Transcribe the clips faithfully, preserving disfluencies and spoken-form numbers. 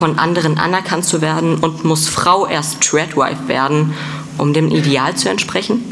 von anderen anerkannt zu werden und muss Frau erst Treadwife werden, um dem Ideal zu entsprechen?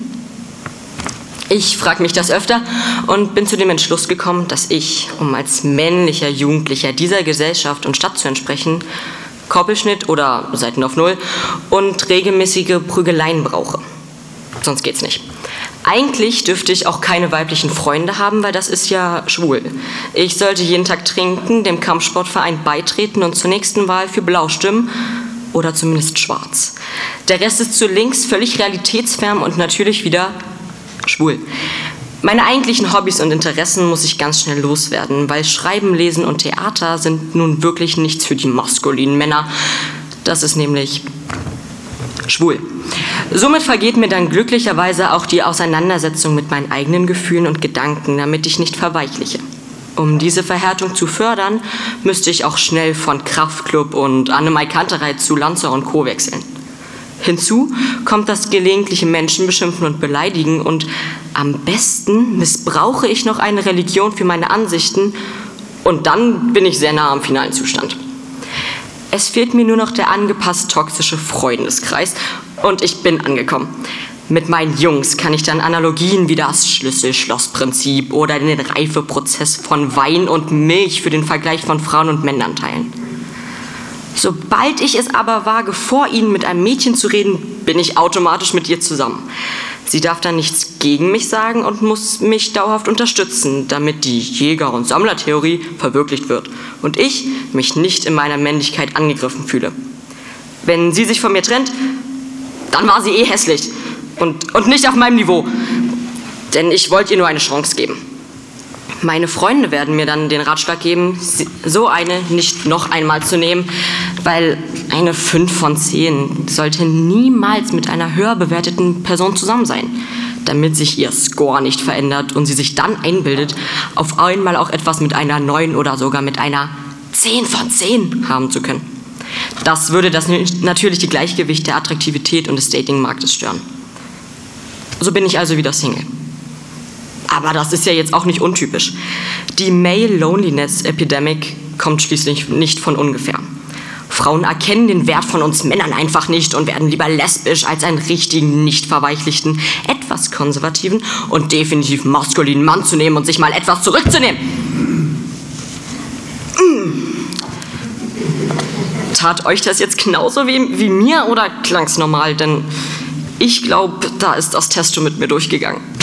Ich frage mich das öfter und bin zu dem Entschluss gekommen, dass ich, um als männlicher Jugendlicher dieser Gesellschaft und Stadt zu entsprechen, Koppelschnitt oder Seiten auf Null und regelmäßige Prügeleien brauche. Sonst geht's nicht. Eigentlich dürfte ich auch keine weiblichen Freunde haben, weil das ist ja schwul. Ich sollte jeden Tag trinken, dem Kampfsportverein beitreten und zur nächsten Wahl für Blau stimmen oder zumindest schwarz. Der Rest ist zu links, völlig realitätsfern und natürlich wieder schwul. Meine eigentlichen Hobbys und Interessen muss ich ganz schnell loswerden, weil Schreiben, Lesen und Theater sind nun wirklich nichts für die maskulinen Männer. Das ist nämlich schwul. Somit vergeht mir dann glücklicherweise auch die Auseinandersetzung mit meinen eigenen Gefühlen und Gedanken, damit ich nicht verweichliche. Um diese Verhärtung zu fördern, müsste ich auch schnell von Kraftclub und Annemai Kanterei zu Lanza und Co. wechseln. Hinzu kommt das gelegentliche Menschen beschimpfen und beleidigen und am besten missbrauche ich noch eine Religion für meine Ansichten und dann bin ich sehr nah am finalen Zustand. Es fehlt mir nur noch der angepasst toxische Freundeskreis und ich bin angekommen. Mit meinen Jungs kann ich dann Analogien wie das Schlüssel-Schloss-Prinzip oder den Reifeprozess von Wein und Milch für den Vergleich von Frauen und Männern teilen. Sobald ich es aber wage, vor ihnen mit einem Mädchen zu reden, bin ich automatisch mit ihr zusammen. Sie darf dann nichts gegen mich sagen und muss mich dauerhaft unterstützen, damit die Jäger- und Sammlertheorie verwirklicht wird und ich mich nicht in meiner Männlichkeit angegriffen fühle. Wenn sie sich von mir trennt, dann war sie eh hässlich und, und nicht auf meinem Niveau, denn ich wollte ihr nur eine Chance geben. Meine Freunde werden mir dann den Ratschlag geben, so eine nicht noch einmal zu nehmen, weil eine fünf von zehn sollte niemals mit einer höher bewerteten Person zusammen sein, damit sich ihr Score nicht verändert und sie sich dann einbildet, auf einmal auch etwas mit einer neun oder sogar mit einer zehn von zehn haben zu können. Das würde das natürliche Gleichgewicht der Attraktivität und des Datingmarktes stören. So bin ich also wieder Single. Aber das ist ja jetzt auch nicht untypisch. Die Male Loneliness Epidemic kommt schließlich nicht von ungefähr. Frauen erkennen den Wert von uns Männern einfach nicht und werden lieber lesbisch als einen richtigen, nicht verweichlichten, etwas konservativen und definitiv maskulinen Mann zu nehmen und sich mal etwas zurückzunehmen. Tat euch das jetzt genauso wie, wie mir oder klang's normal? Denn ich glaube, da ist das Testo mit mir durchgegangen.